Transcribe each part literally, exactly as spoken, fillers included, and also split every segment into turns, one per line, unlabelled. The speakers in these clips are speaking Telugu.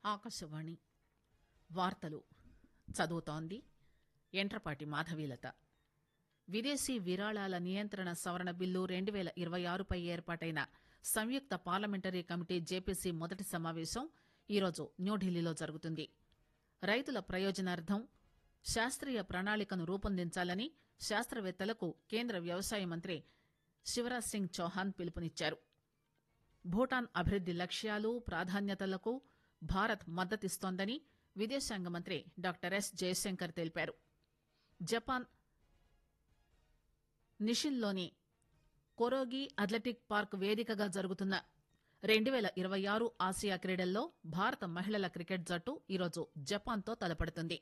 ఆకాశవాణి వార్తలు చదువుతోంది ఎంట్రపాటి మాధవీలత. విదేశీ విరాళాల నియంత్రణ సవరణ బిల్లు రెండు పేల ఇరవై ఆరుపై ఏర్పాటైన సంయుక్త పార్లమెంటరీ కమిటీ జేపీసీ మొదటి సమావేశం ఈరోజు న్యూఢిల్లీలో జరుగుతుంది. రైతుల ప్రయోజనార్థం శాస్త్రీయ ప్రణాళికను రూపొందించాలని శాస్త్రవేత్తలకు కేంద్ర వ్యవసాయ మంత్రి శివరాజ్ సింగ్ చౌహాన్ పిలుపునిచ్చారు. భూటాన్ అభివృద్ది లక్ష్యాలు ప్రాధాన్యతలకు భారత్ మద్దతిస్తోందని విదేశాంగ మంత్రి డాక్టర్ ఎస్ జయశంకర్ తెలిపారు. జపాన్ నిషిన్లోని కొరోగి అథ్లెటిక్ పార్క్ వేదికగా జరుగుతున్న రెండు పేల ఇరవై ఆరు ఆసియా క్రీడల్లో భారత మహిళల క్రికెట్ జట్టు ఈరోజు జపాన్తో తలపడుతుంది.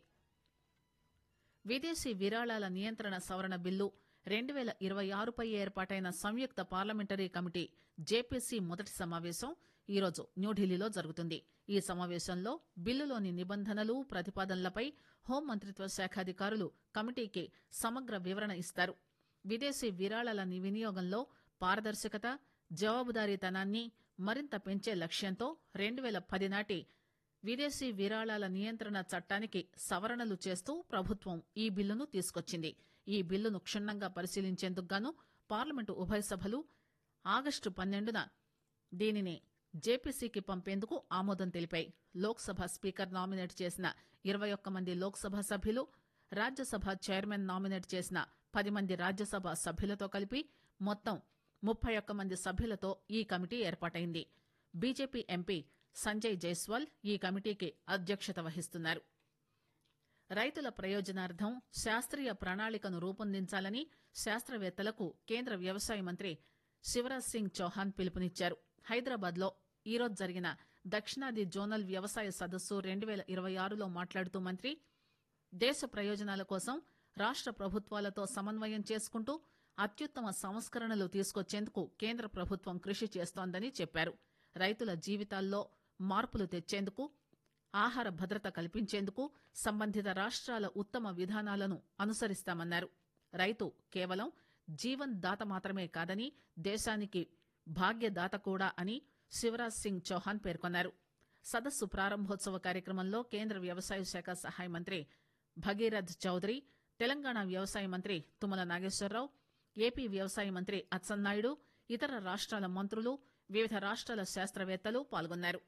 విదేశీ విరాళాల నియంత్రణ సవరణ బిల్లు రెండు పేల ఇరవై ఆరుపై ఏర్పాటైన సంయుక్త పార్లమెంటరీ కమిటీ జేపీసీ మొదటి సమావేశం ఈరోజు న్యూఢిల్లీలో జరుగుతుంది. ఈ సమావేశంలో బిల్లులోని నిబంధనలు ప్రతిపాదనలపై హోంమంత్రిత్వ శాఖ అధికారులు కమిటీకి సమగ్ర వివరణ ఇస్తారు. విదేశీ విరాళాల వినియోగంలో పారదర్శకత, జవాబుదారీతనాన్ని మరింత పెంచే లక్ష్యంతో రెండు పేల పది నాటి విదేశీ విరాళాల నియంత్రణ చట్టానికి సవరణలు చేస్తూ ప్రభుత్వం ఈ బిల్లును తీసుకొచ్చింది. ఈ బిల్లును క్షుణ్ణంగా పరిశీలించేందుకు గాను పార్లమెంటు ఉభయ సభలు ఆగస్టు పన్నెండున దీనిని జేపీసీకి పంపేందుకు ఆమోదం తెలిపాయి. లోక్సభ స్పీకర్ నామినేట్ చేసిన ఇరవై ఒక్క మంది లోక్సభ సభ్యులు, రాజ్యసభ చైర్మన్ నామినేట్ చేసిన పది మంది రాజ్యసభ సభ్యులతో కలిపి మొత్తం ముప్పై ఒక్క మంది సభ్యులతో ఈ కమిటీ ఏర్పాటైంది. బీజేపీ ఎంపీ సంజయ్ జైస్వాల్ ఈ కమిటీకి అధ్యక్షత వహిస్తున్నారు. రైతుల ప్రయోజనార్థం శాస్త్రీయ ప్రణాళికను రూపొందించాలని శాస్త్రవేత్తలకు కేంద్ర వ్యవసాయ మంత్రి శివరాజ్ సింగ్ చౌహాన్ పిలుపునిచ్చారు. హైదరాబాద్ లో ఈరోజు జరిగిన దక్షిణాది జోనల్ వ్యవసాయ సదస్సు రెండు పేల ఇరవై ఆరులో మాట్లాడుతూ మంత్రి దేశ ప్రయోజనాల కోసం రాష్ట ప్రభుత్వాలతో సమన్వయం చేసుకుంటూ అత్యుత్తమ సంస్కరణలు తీసుకొచ్చేందుకు కేంద్ర ప్రభుత్వం కృషి చేస్తోందని చెప్పారు. రైతుల జీవితాల్లో మార్పులు తెచ్చేందుకు, ఆహార భద్రత కల్పించేందుకు సంబంధిత రాష్ట్రాల ఉత్తమ విధానాలను అనుసరిస్తామన్నారు. రైతు కేవలం జీవన్ దాత మాత్రమే కాదని దేశానికి భాగ్యదాత కూడా అని శివరాజ్ సింగ్ చౌహాన్ పేర్కొన్నారు. సదస్సు ప్రారంభోత్సవ కార్యక్రమంలో కేంద్ర వ్యవసాయ శాఖ సహాయ మంత్రి భగీరథ్ చౌదరి, తెలంగాణ వ్యవసాయ మంత్రి తుమ్మల నాగేశ్వరరావు, ఏపీ వ్యవసాయ మంత్రి అచ్చెన్నాయుడు, ఇతర రాష్ట్రాల మంత్రులు, వివిధ రాష్ట్రాల శాస్త్రవేత్తలు పాల్గొన్నారు.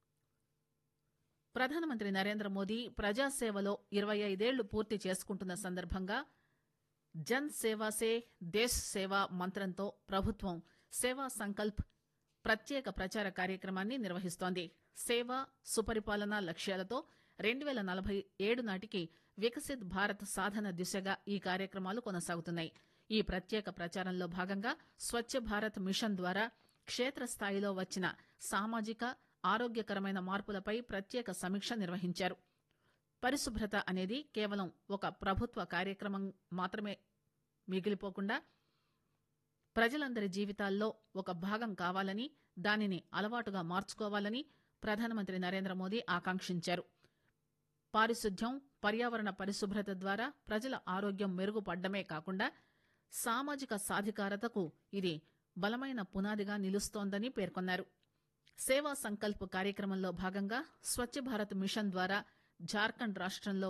ప్రధానమంత్రి నరేంద్ర మోదీ ప్రజాసేవలో ఇరవై ఐదేళ్లు పూర్తి చేసుకుంటున్న సందర్భంగా జన్ సేవా సే దేశ్ సేవా మంత్రంతో ప్రభుత్వం సేవా సంకల్ప్ ప్రత్యేక ప్రచార కార్యక్రమాన్ని నిర్వహిస్తోంది. సేవ, సుపరిపాలన లక్ష్యాలతో రెండు పేల నలభై ఏడు నాటికి వికసిత్ భారత్ సాధన దిశగా ఈ కార్యక్రమాలు కొనసాగుతున్నాయి. ఈ ప్రత్యేక ప్రచారంలో భాగంగా స్వచ్ఛ భారత్ మిషన్ ద్వారా క్షేత్రస్థాయిలో వచ్చిన సామాజిక, ఆరోగ్యకరమైన మార్పులపై ప్రత్యేక సమీక్ష నిర్వహించారు. పరిశుభ్రత అనేది కేవలం ఒక ప్రభుత్వ కార్యక్రమం మాత్రమే మిగిలిపోకుండా ప్రజలందరి జీవితాల్లో ఒక భాగం కావాలని, దానిని అలవాటుగా మార్చుకోవాలని ప్రధానమంత్రి నరేంద్ర మోదీ ఆకాంక్షించారు. పారిశుద్ధ్యం, పర్యావరణ పరిశుభ్రత ద్వారా ప్రజల ఆరోగ్యం మెరుగుపడ్డమే కాకుండా సామాజిక సాధికారతకు ఇది బలమైన పునాదిగా నిలుస్తోందని పేర్కొన్నారు. సేవా సంకల్ప్ కార్యక్రమంలో భాగంగా స్వచ్ఛ భారత్ మిషన్ ద్వారా జార్ఖండ్ రాష్టంలో